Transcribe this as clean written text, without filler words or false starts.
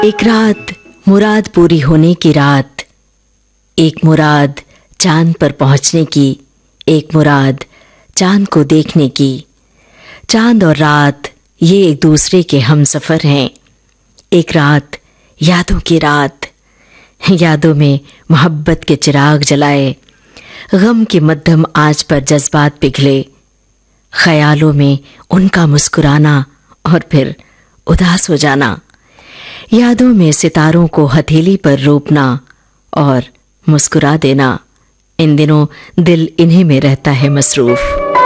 एक रात मुराद पूरी होने की रात, एक मुराद चांद पर पहुंचने की, एक मुराद चांद को देखने की। चांद और रात ये एक दूसरे के हमसफर हैं। एक रात यादों की रात, यादों में मोहब्बत के चिराग जलाए, गम की मध्यम आंच पर जज्बात पिघले, ख्यालों में उनका मुस्कुराना और फिर उदास हो जाना, यादों में सितारों को हथेली पर रोपना और मुस्कुरा देना। इन दिनों दिल इन्हीं में रहता है मसरूफ।